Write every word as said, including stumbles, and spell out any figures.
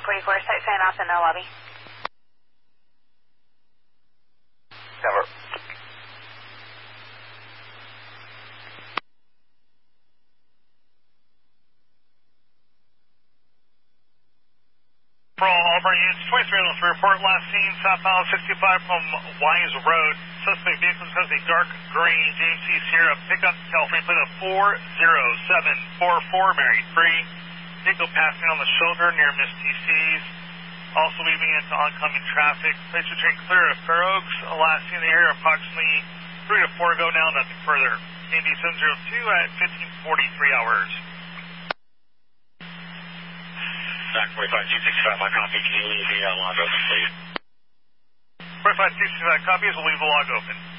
forty-four, site sign off in the lobby. Cover. For all Auburn units, twenty-three oh three, report last seen southbound sixty-five from Wise Road. Suspect vehicle has a dark green J M C Sierra pickup, California plate of four zero seven four four, Mary Free. Vehicle passing on the shoulder near Miss T C's. Also weaving into oncoming traffic. Place to train clear of Fair Oaks. Last seen in the area approximately three to four ago now, nothing further. A D seven oh two at fifteen forty-three hours. Back forty-five two sixty-five, my copy. Can you leave the uh, log open, please? forty-five two sixty-five copies. We'll leave the log open.